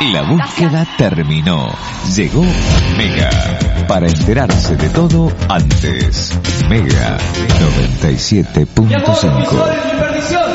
La búsqueda terminó. Llegó Mega. Para enterarse de todo antes. Mega 97.5.